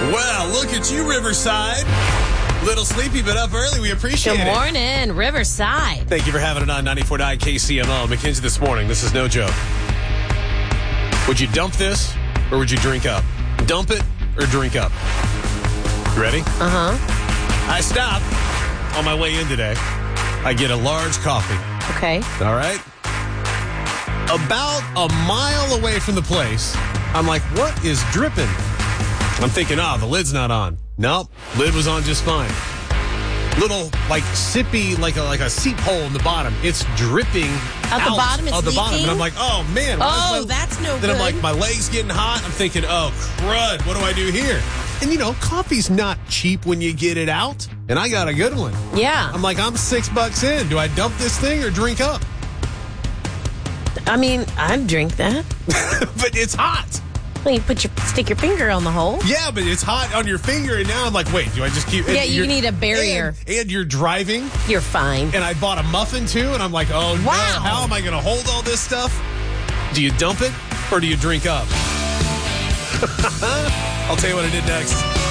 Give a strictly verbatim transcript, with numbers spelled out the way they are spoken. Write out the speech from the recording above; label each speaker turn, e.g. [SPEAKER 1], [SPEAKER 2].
[SPEAKER 1] Well, look at you, Riverside. Little sleepy, but up early. We appreciate
[SPEAKER 2] Good
[SPEAKER 1] it.
[SPEAKER 2] morning, Riverside.
[SPEAKER 1] Thank you for having it on ninety-four point nine K C M O. McKenzie this morning. This is no joke. Would you dump this or would you drink up? Dump it or drink up? You ready?
[SPEAKER 2] Uh-huh.
[SPEAKER 1] I stop on my way in today. I get a large coffee.
[SPEAKER 2] Okay.
[SPEAKER 1] All right? About a mile away from the place, I'm like, what is dripping? I'm thinking, oh, the lid's not on. Nope, lid was on just fine. Little, like, sippy, like a like a seep hole in the bottom. It's dripping
[SPEAKER 2] At the
[SPEAKER 1] out
[SPEAKER 2] bottom, it's
[SPEAKER 1] of the bottom.
[SPEAKER 2] leaking?
[SPEAKER 1] And I'm like, oh, man. why is
[SPEAKER 2] Oh,
[SPEAKER 1] my-
[SPEAKER 2] that's no
[SPEAKER 1] Then
[SPEAKER 2] good.
[SPEAKER 1] I'm like, my leg's getting hot. I'm thinking, oh, crud, what do I do here? And, you know, coffee's not cheap when you get it out. And I got a good one.
[SPEAKER 2] Yeah.
[SPEAKER 1] I'm like, I'm six bucks in. Do I dump this thing or drink up?
[SPEAKER 2] I mean, I'd drink that.
[SPEAKER 1] But it's hot.
[SPEAKER 2] Well, you put your stick your finger on the hole.
[SPEAKER 1] Yeah, but it's hot on your finger, and now I'm like, wait, do I just keep...
[SPEAKER 2] Yeah,
[SPEAKER 1] and
[SPEAKER 2] you
[SPEAKER 1] you're-
[SPEAKER 2] need a barrier.
[SPEAKER 1] And, and you're driving,
[SPEAKER 2] You're fine.
[SPEAKER 1] and I bought a muffin, too, and I'm like, oh, no,
[SPEAKER 2] Wow.
[SPEAKER 1] how am I going to hold all this stuff? Do you dump it, or do you drink up? I'll tell you what I did next.